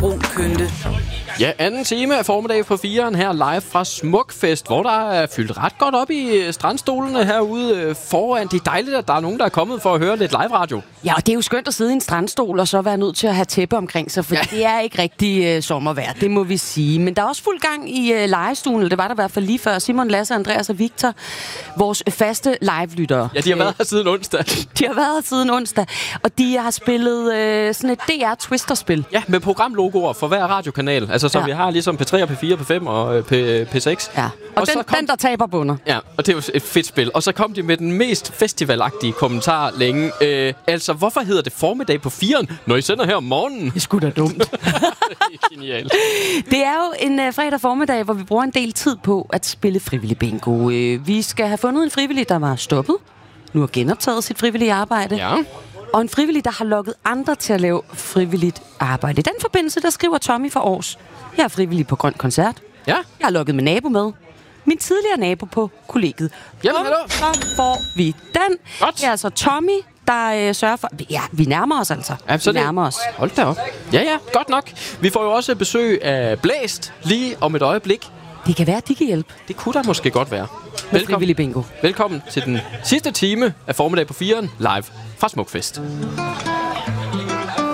brun kønte. Ja, anden time af formiddag på 4'eren her live fra Smukfest, hvor der er fyldt ret godt op i strandstolene herude foran. Det er dejligt, at der er nogen, der er kommet for at høre lidt live-radio. Ja, og det er jo skønt at sidde i en strandstol og så være nødt til at have tæppe omkring sig, for det er ikke rigtig sommervejr, det må vi sige. Men der er også fuld gang i legestuen, det var der i hvert fald lige før. Simon, Lasse, Andreas og Victor, vores faste live-lyttere. Ja, de har været her siden onsdag. De har været her siden onsdag, og de har spillet sådan et DR-Twister-spil. Ja, med programlogoer for hver radiokanal. Altså, som vi har ligesom P3 og P4, P5 og P6. Ja, og den der taber bunder. Ja, og det er jo et fedt spil. Og så kom de med den mest festivalagtige kommentar længe. Altså, hvorfor hedder det formiddag på 4'eren, når I sender her om morgenen? Det er sgu da dumt. Det er genialt. Det er jo en fredag formiddag, hvor vi bruger en del tid på at spille frivillig bingo. Vi skal have fundet en frivillig, der var stoppet. Nu har genoptaget sit frivillige arbejde. Ja. Og en frivillig, der har lukket andre til at lave frivilligt arbejde. I den forbindelse, der skriver Tommy fra Aars: jeg er frivillig på Grøn Koncert. Ja. Jeg har lukket min nabo med. Min tidligere nabo på kollegiet. Jamen, hallo. Så får vi den. Godt. Det er altså Tommy, der sørger for... Ja, vi nærmer os altså. Ja, vi nærmer os. Hold da op. Ja, godt nok. Vi får jo også besøg af Blæst lige om et øjeblik. Det kan være, at de kan hjælpe. Det kunne der måske godt være. Frivillig bingo. Velkommen til den sidste time af formiddag på 4'eren live fra Smukfest.